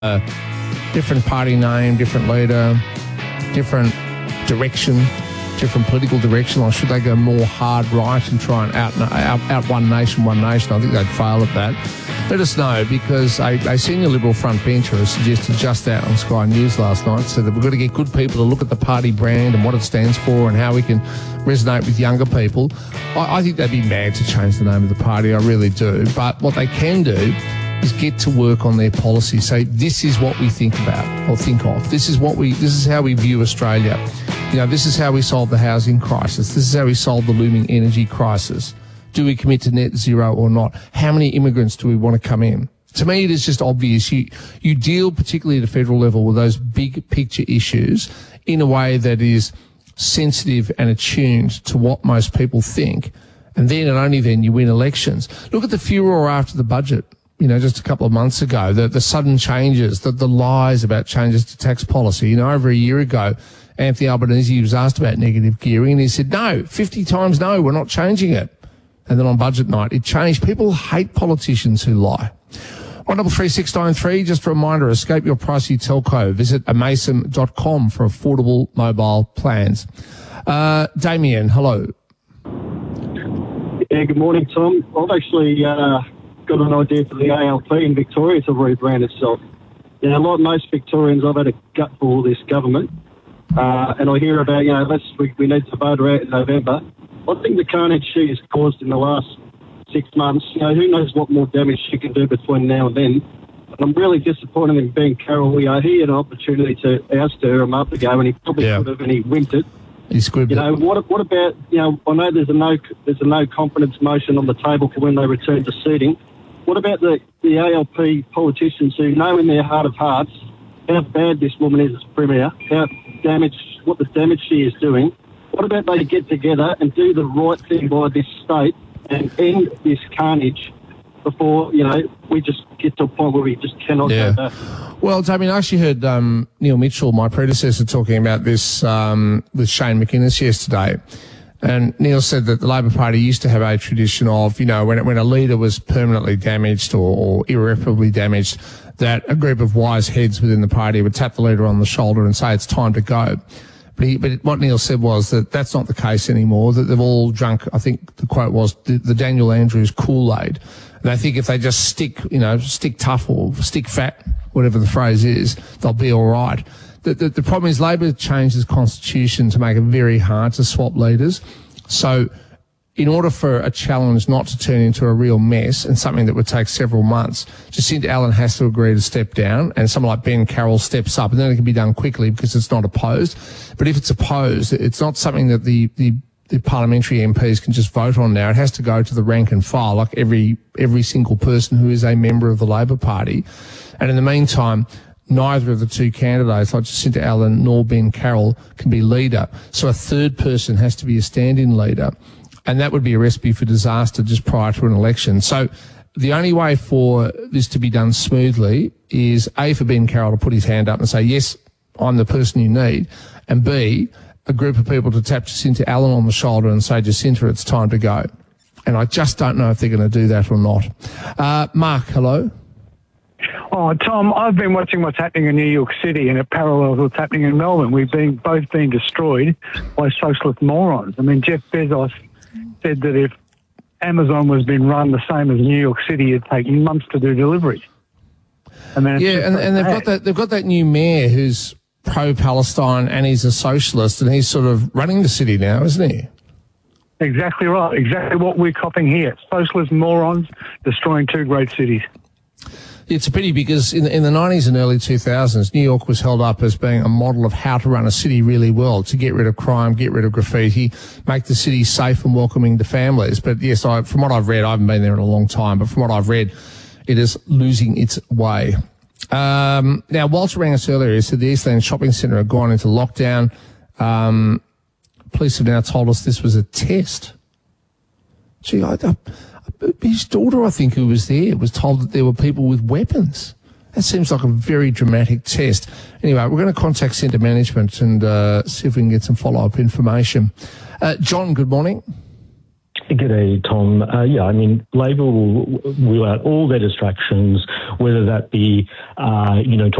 different party name, different leader, different direction, different political direction, or should they go more hard right and try and out one nation? I think they'd fail at that. Let us know, because a senior Liberal frontbencher has suggested just that on Sky News last night, so that we've got to get good people to look at the party brand and what it stands for and how we can resonate with younger people. I think they'd be mad to change the name of the party, I really do. But what they can do is get to work on their policy. Say, this is what we think about or think of. This is how we view Australia. This is how we solve the housing crisis. This is how we solve the looming energy crisis. Do we commit to net zero or not? How many immigrants do we want to come in? To me, it is just obvious. You deal, particularly at a federal level, with those big picture issues in a way that is sensitive and attuned to what most people think. And then and only then you win elections. Look at the furore after the budget. Just a couple of months ago, the sudden changes, the lies about changes to tax policy. Over a year ago, Anthony Albanese was asked about negative gearing, and he said, no, 50 times no, we're not changing it. And then on budget night, it changed. People hate politicians who lie. 133693, just a reminder, escape your pricey telco. Visit amason.com for affordable mobile plans. Damien, hello. Yeah, good morning, Tom. I've actually got an idea for the ALP in Victoria to rebrand itself. Like most Victorians, I've had a gut for all this government. And I hear about, we need to vote her out in November. I think the carnage she has caused in the last 6 months, who knows what more damage she can do between now and then. And I'm really disappointed in Ben Carroll. He had an opportunity to oust her a month ago, and he probably could have, and he winked it. He squibbed it. What about, I know there's a no confidence motion on the table for when they return to seating. What about the ALP politicians who know in their heart of hearts how bad this woman is as Premier, what the damage she is doing? What about they get together and do the right thing by this state and end this carnage before, we just get to a point where we just cannot go back? Well, Damien, I actually heard Neil Mitchell, my predecessor, talking about this with Shane McInnes yesterday. And Neil said that the Labor Party used to have a tradition of, when a leader was permanently damaged or irreparably damaged, that a group of wise heads within the party would tap the leader on the shoulder and say, it's time to go. But what Neil said was that that's not the case anymore, that they've all drunk, I think the quote was, the Daniel Andrews Kool-Aid. And I think if they just stick tough or stick fat, whatever the phrase is, they'll be all right. The problem is Labor changed its constitution to make it very hard to swap leaders. So in order for a challenge not to turn into a real mess and something that would take several months, Jacinta Allen has to agree to step down, and someone like Ben Carroll steps up, and then it can be done quickly because it's not opposed. But if it's opposed, it's not something that the parliamentary MPs can just vote on now. It has to go to the rank and file, like every single person who is a member of the Labor Party. And in the meantime, neither of the two candidates, like Jacinta Allen nor Ben Carroll, can be leader. So a third person has to be a stand-in leader. And that would be a recipe for disaster just prior to an election. So the only way for this to be done smoothly is A, for Ben Carroll to put his hand up and say, yes, I'm the person you need. And B, a group of people to tap Jacinta Allen on the shoulder and say, Jacinta, it's time to go. And I just don't know if they're going to do that or not. Mark, hello. Oh, Tom, I've been watching what's happening in New York City, and it parallels what's happening in Melbourne. We've both been destroyed by socialist morons. I mean, Jeff Bezos said that if Amazon was being run the same as New York City, it'd take months to do deliveries. And they've got that new mayor who's pro-Palestine, and he's a socialist, and he's sort of running the city now, isn't he? Exactly right. Exactly what we're copying here. Socialist morons destroying two great cities. It's a pity because in the 90s and early 2000s, New York was held up as being a model of how to run a city really well, to get rid of crime, get rid of graffiti, make the city safe and welcoming to families. But yes, from what I've read, I haven't been there in a long time, but from what I've read, it is losing its way. Now, Walter rang us earlier. He said the Eastland Shopping Centre had gone into lockdown. Police have now told us this was a test. Gee, his daughter, I think, who was there, was told that there were people with weapons. That seems like a very dramatic test. Anyway, we're going to contact Centre Management and see if we can get some follow-up information. John, good morning. G'day, Tom. Yeah, I mean, Labor will rule out all their distractions, whether that be,